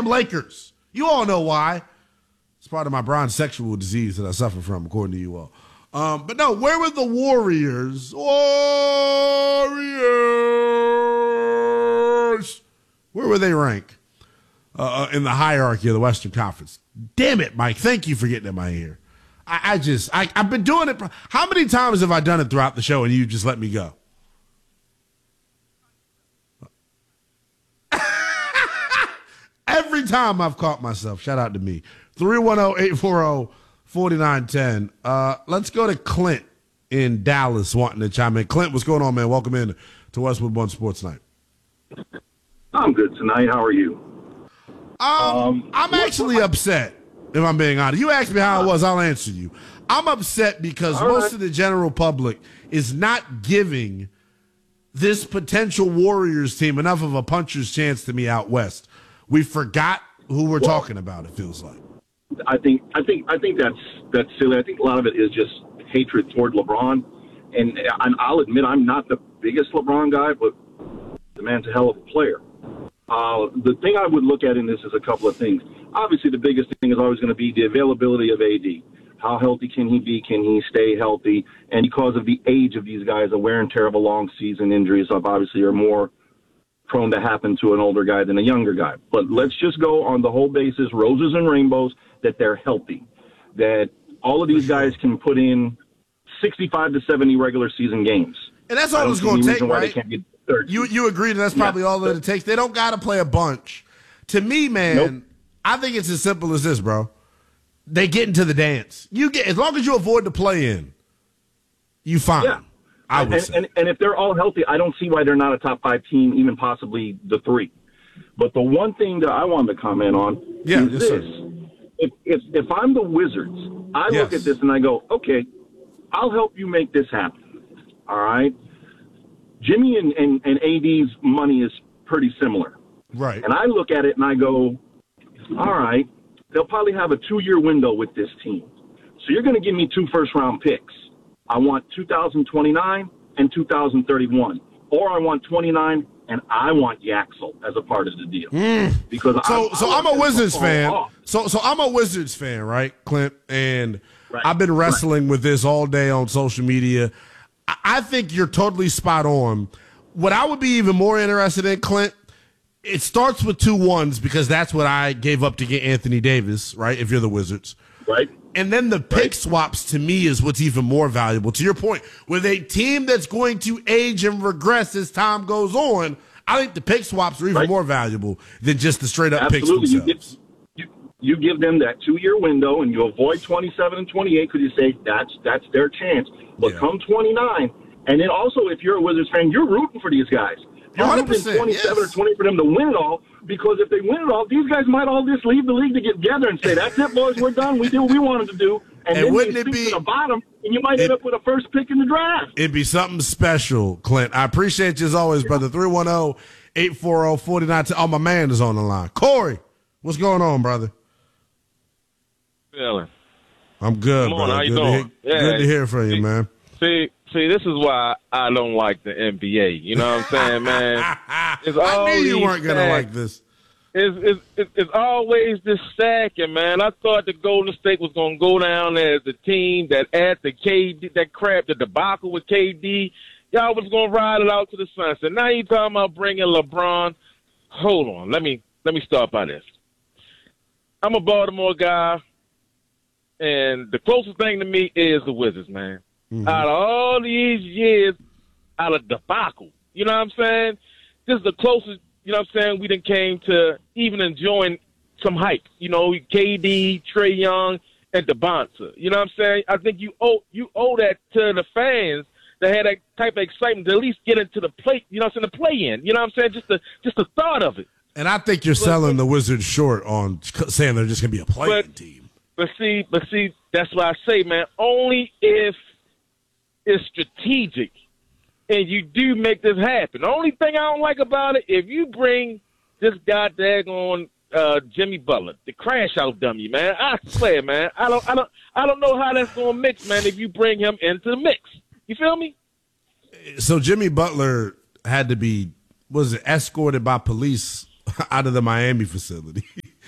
damn Lakers. You all know why. It's part of my bronze sexual disease that I suffer from, according to you all. But no, where were the Warriors? Warriors! Where were they ranked in the hierarchy of the Western Conference? Damn it, Mike. Thank you for getting in my ear. I've been doing it. How many times have I done it throughout the show and you just let me go? Every time I've caught myself. Shout out to me. 310-840-4910. Let's go to Clint in Dallas wanting to chime in. Clint, what's going on, man? Welcome in to Westwood One Sports Night. I'm good tonight. How are you? I'm actually upset, if I'm being honest. You asked me how I was, I'll answer you. I'm upset because most of the general public is not giving this potential Warriors team enough of a puncher's chance to me out west. We forgot who we're talking about, it feels like. I think that's silly. I think a lot of it is just hatred toward LeBron. And I'll admit I'm not the biggest LeBron guy, but the man's a hell of a player. The thing I would look at in this is a couple of things. Obviously, the biggest thing is always going to be the availability of AD. How healthy can he be? Can he stay healthy? And because of the age of these guys, the wear and tear of a long season, injuries obviously are more prone to happen to an older guy than a younger guy. But let's just go on the whole basis, roses and rainbows, that they're healthy. That all of these guys can put in 65 to 70 regular season games. And that's all it's going to take, right? You agree that's probably all that it takes? They don't got to play a bunch. To me, man, I think it's as simple as this, bro. They get into the dance. As long as you avoid the play-in, you fine. Yeah. I would say. And if they're all healthy, I don't see why they're not a top 5 team, even possibly the 3. But the one thing that I wanted to comment on is this. If I'm the Wizards, I look at this and I go, okay, I'll help you make this happen. All right? Jimmy and AD's money is pretty similar. Right. And I look at it and I go, all right, they'll probably have a 2-year window with this team. So you're going to give me 2 first-round picks. I want 2029 and 2031. Or I want 29 and I want Yaxel as a part of the deal. Because I'm a Wizards fan. So I'm a Wizards fan, right, Clint? And I've been wrestling with this all day on social media. I think you're totally spot on. What I would be even more interested in, Clint, it starts with 2 ones because that's what I gave up to get Anthony Davis, right, if you're the Wizards. Right. And then the pick swaps, to me, is what's even more valuable. To your point, with a team that's going to age and regress as time goes on, I think the pick swaps are even more valuable than just the straight-up picks themselves. You give them that 2-year window, and you avoid 27 and 28 because you say that's their chance. But come 29, and then also if you're a Wizards fan, you're rooting for these guys. You're rooting 27 or 20 for them to win it all, because if they win it all, these guys might all just leave the league to get together and say, that's it, boys, we're done. We did what we wanted to do. And then wouldn't you it be to the bottom, and you might end up with a first pick in the draft. It'd be something special, Clint. I appreciate you as always, brother. 310-840-4910. Oh, my man is on the line. Corey, what's going on, brother? Feeling. I'm good, Come on, brother. how you doing? Good to hear from you, man. See, this is why I don't like the NBA. You know what I'm saying, man? I knew you weren't going to like this. It's always this stacking, man. I thought the Golden State was going to go down as the team that at the KD, that crap, the debacle with KD, y'all was going to ride it out to the sunset. Now you talking about bringing LeBron. Hold on. Let me start by this. I'm a Baltimore guy, and the closest thing to me is the Wizards, man. Mm-hmm. Out of all these years, out of debacle, you know what I'm saying? This is the closest, you know what I'm saying, we done came to even enjoying some hype. You know, KD, Trae Young, and DeBonta. You know what I'm saying? I think you owe that to the fans that had that type of excitement to at least get into the play, you know what I'm saying, the play-in. You know what I'm saying? Just the thought of it. And I think you're selling the Wizards short on saying they're just going to be a play-in team. But see, that's why I say, man, only if it's strategic and you do make this happen. The only thing I don't like about it, if you bring this guy daggone Jimmy Butler, the crash out dummy, man, I swear, man, I don't know how that's gonna mix, man, if you bring him into the mix. You feel me? So Jimmy Butler had to be escorted by police out of the Miami facility.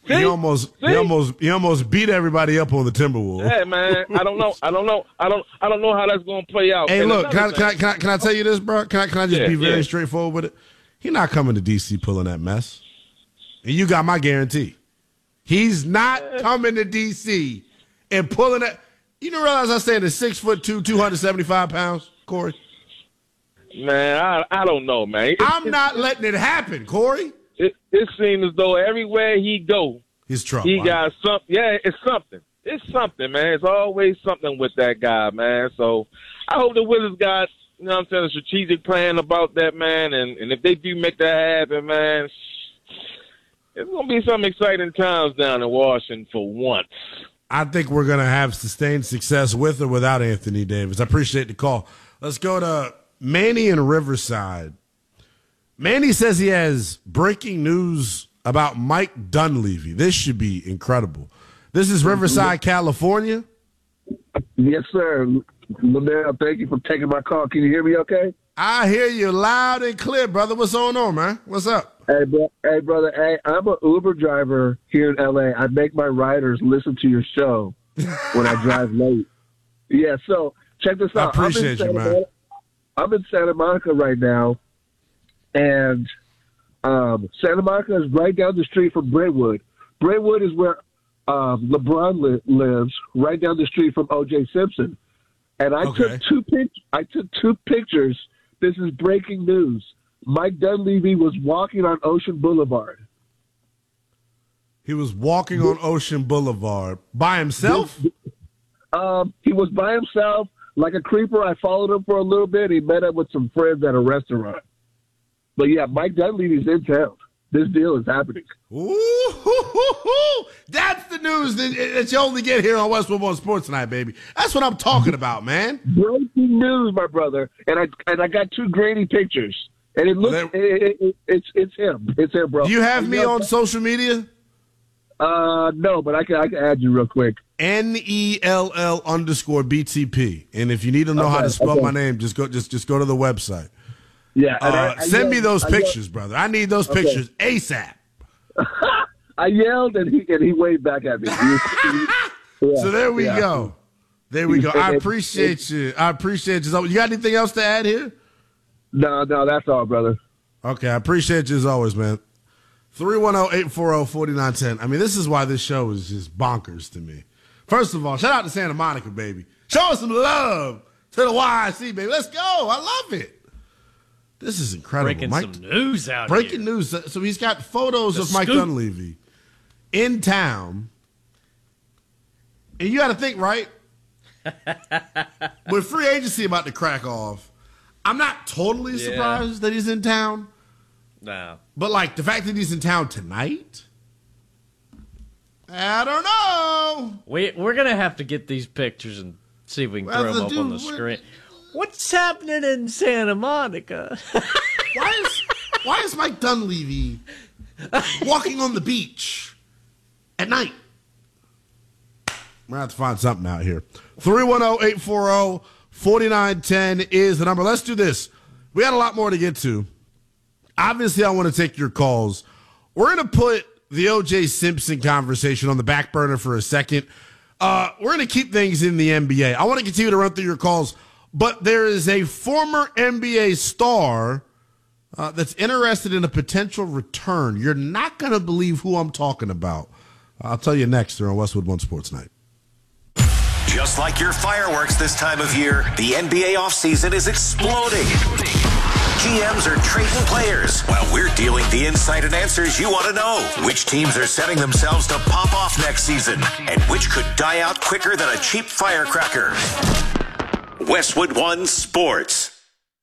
He almost beat everybody up on the Timberwolves. Yeah, man. I don't know how that's gonna play out. Hey, look, can I tell you this, bro? Can I just be very straightforward with it? He's not coming to DC pulling that mess. And you got my guarantee. He's not coming to DC and pulling that. You don't realize I said is 6'2", 275 pounds, Corey? Man, I don't know, man. I'm not letting it happen, Corey. It seems as though everywhere he go, he's trouble. He got something. Yeah, it's something. It's something, man. It's always something with that guy, man. So I hope the Wizards got, you know what I'm saying, a strategic plan about that, man. And if they do make that happen, man, it's going to be some exciting times down in Washington for once. I think we're going to have sustained success with or without Anthony Davis. I appreciate the call. Let's go to Manny in Riverside. Manny says he has breaking news about Mike Dunleavy. This should be incredible. This is Riverside, California. Yes, sir. Liddell, thank you for taking my call. Can you hear me okay? I hear you loud and clear, brother. What's going on, man? What's up? Hey, brother. Hey, I'm an Uber driver here in L.A. I make my riders listen to your show when I drive late. Yeah, so check this out. I appreciate you, man. I'm in Santa Monica right now, and Santa Monica is right down the street from Brentwood. Brentwood is where LeBron lives, right down the street from O.J. Simpson. And I took two pictures. This is breaking news. Mike Dunleavy was walking on Ocean Boulevard. He was walking on Ocean Boulevard by himself? He was by himself. Like a creeper, I followed him for a little bit. He met up with some friends at a restaurant. But, yeah, Mike Dunleavy's in town. This deal is happening. Ooh, that's the news that you only get here on Westwood One Sports Tonight, baby. That's what I'm talking about, man. Breaking news, my brother. And I got two grainy pictures. And it looks it's him. It's him, bro. Do you have me on social media? No, but I can add you real quick. NELL_BTP. And if you need to know how to spell my name, just go to the website. Yeah. Send me those pictures, brother. I need those pictures ASAP. I yelled and he waved back at me. So there we go. There we go. I appreciate you. You got anything else to add here? No, that's all, brother. Okay, I appreciate you as always, man. 310-840-4910. I mean, this is why this show is just bonkers to me. First of all, shout out to Santa Monica, baby. Show us some love to the YC, baby. Let's go. I love it. This is incredible. Breaking some news out here. Breaking here. news. So he's got photos of Mike Dunleavy in town. And you got to think, right? With free agency about to crack off, I'm not totally surprised that he's in town. No. But, like, the fact that he's in town tonight, I don't know. We're going to have to get these pictures and see if we can throw them up on the screen. What's happening in Santa Monica? Why is Mike Dunleavy walking on the beach at night? We're going to have to find something out here. 310-840-4910 is the number. Let's do this. We had a lot more to get to. Obviously, I want to take your calls. We're going to put the O.J. Simpson conversation on the back burner for a second. We're going to keep things in the NBA. I want to continue to run through your calls. But there is a former NBA star that's interested in a potential return. You're not going to believe who I'm talking about. I'll tell you next here on Westwood One Sports Night. Just like your fireworks this time of year, the NBA offseason is exploding. GMs are trading players while we're dealing the insight and answers you want to know. Which teams are setting themselves to pop off next season and which could die out quicker than a cheap firecracker. Westwood One Sports.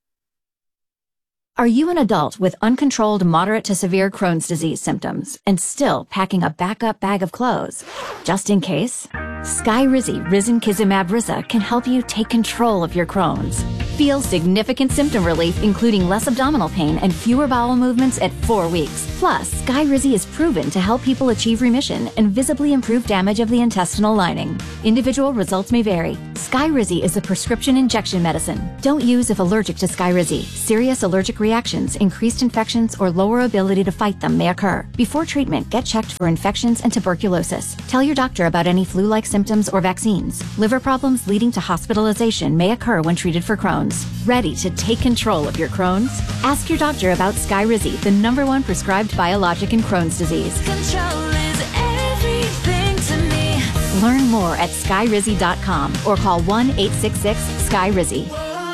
Are you an adult with uncontrolled moderate to severe Crohn's disease symptoms and still packing a backup bag of clothes? Just in case, Skyrizi Risankizumab Riza can help you take control of your Crohn's. Feel significant symptom relief, including less abdominal pain and fewer bowel movements at 4 weeks. Plus, Skyrizi is proven to help people achieve remission and visibly improve damage of the intestinal lining. Individual results may vary. Skyrizi is a prescription injection medicine. Don't use if allergic to Skyrizi. Serious allergic reactions, increased infections, or lower ability to fight them may occur. Before treatment, get checked for infections and tuberculosis. Tell your doctor about any flu-like symptoms or vaccines. Liver problems leading to hospitalization may occur when treated for Crohn's. Ready to take control of your Crohn's? Ask your doctor about Skyrizi, the #1 prescribed biologic in Crohn's disease. Control is everything to me. Learn more at skyrizi.com or call 1-866-SKYRIZI.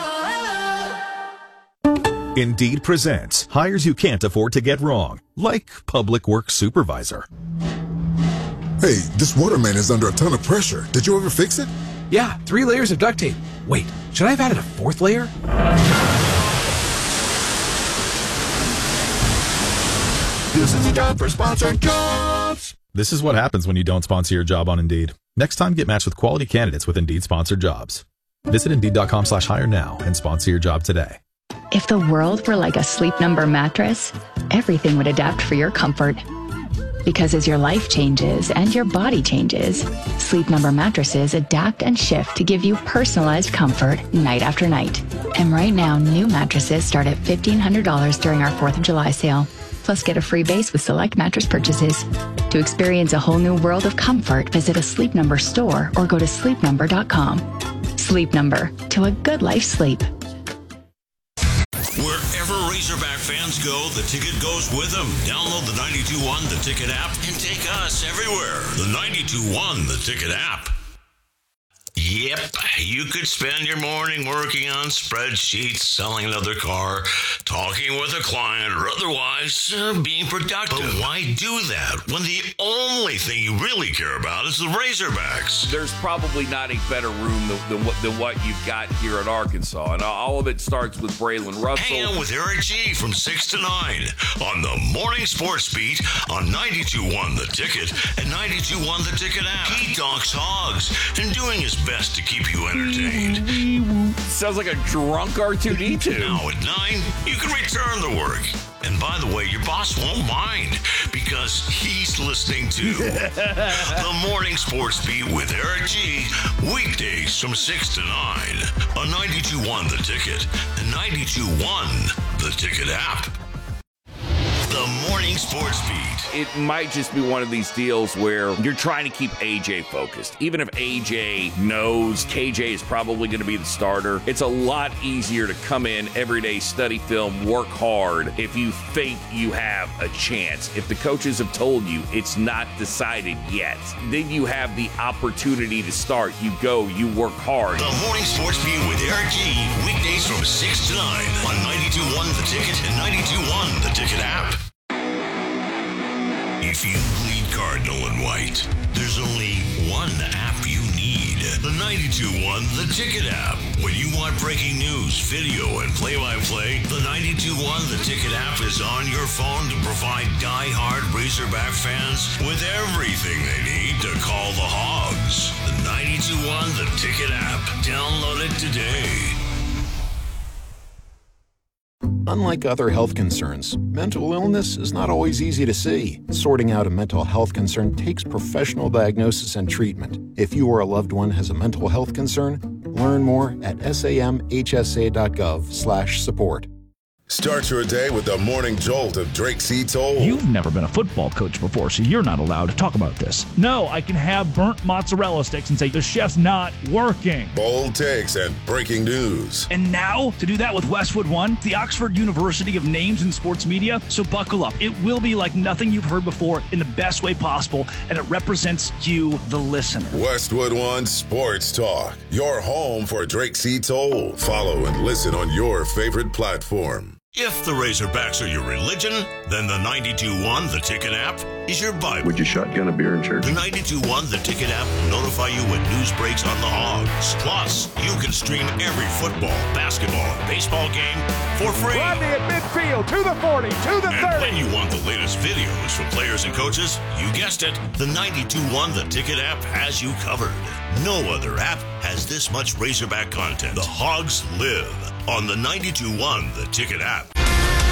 Indeed presents hires you can't afford to get wrong, like public works supervisor. Hey, this waterman is under a ton of pressure. Did you ever fix it? Yeah, 3 layers of duct tape. Wait, should I have added a 4th layer? This is a job for Sponsored Jobs. This is what happens when you don't sponsor your job on Indeed. Next time, get matched with quality candidates with Indeed sponsored jobs. Visit Indeed.com/hire now and sponsor your job today. If the world were like a Sleep Number mattress, everything would adapt for your comfort. Because as your life changes and your body changes, Sleep Number mattresses adapt and shift to give you personalized comfort night after night. And right now, new mattresses start at $1,500 during our 4th of July sale. Plus, get a free base with select mattress purchases. To experience a whole new world of comfort, visit a Sleep Number store or go to sleepnumber.com. Sleep Number, to a good life sleep. Wherever Razorback fans go, the ticket goes with them. Download the 92.1 The Ticket app and take us everywhere. The 92.1 The Ticket app. Yep, you could spend your morning working on spreadsheets, selling another car, talking with a client, or otherwise being productive. But why do that when the only thing you really care about is the Razorbacks? There's probably not a better room than what you've got here at Arkansas, and all of it starts with Braylon Russell. Hang out with Eric G from 6 to 9 on the Morning Sports Beat on 92.1 The Ticket and 92.1 The Ticket app. He talks hogs and doing his best to keep you entertained. Sounds like a drunk R2-D2. Now at 9, you can return to work. And by the way, your boss won't mind because he's listening to the Morning Sports Beat with Eric G. Weekdays from 6 to 9 on 92.1 The Ticket and 92.1 The Ticket app. The Morning Sports Beat. It might just be one of these deals where you're trying to keep AJ focused. Even if AJ knows KJ is probably going to be the starter, it's a lot easier to come in every day, study film, work hard if you think you have a chance. If the coaches have told you it's not decided yet, then you have the opportunity to start. You go, you work hard. The Morning Sports Beat with Eric G. Weekdays from 6 to 9 on 92.1 The Ticket and 92.1 The Ticket app. If you bleed cardinal and white, there's only one app you need. The 92.1 The Ticket app. When you want breaking news, video, and play-by-play, the 92.1 The Ticket app is on your phone to provide die-hard Razorback fans with everything they need to call the Hogs. The 92.1 The Ticket app. Download it today. Unlike other health concerns, mental illness is not always easy to see. Sorting out a mental health concern takes professional diagnosis and treatment. If you or a loved one has a mental health concern, learn more at samhsa.gov/support. Start your day with the morning jolt of Drake C. Toll. You've never been a football coach before, so you're not allowed to talk about this. No, I can have burnt mozzarella sticks and say the chef's not working. Bold takes and breaking news. And now, to do that with Westwood One, the Oxford University of names in sports media, so buckle up. It will be like nothing you've heard before in the best way possible, and it represents you, the listener. Westwood One Sports Talk, your home for Drake C. Toll. Follow and listen on your favorite platform. If the Razorbacks are your religion, then the 92.1 The Ticket app is your Bible. Would you shotgun a beer in church? The 92.1 The Ticket app will notify you when news breaks on the Hogs. Plus, you can stream every football, basketball, and baseball game for free. Rodney at midfield, to the 40, to the 30. And when you want the latest videos from players and coaches, you guessed it, the 92.1 The Ticket app has you covered. No other app has this much Razorback content. The Hogs live on the 92.1 The Ticket app.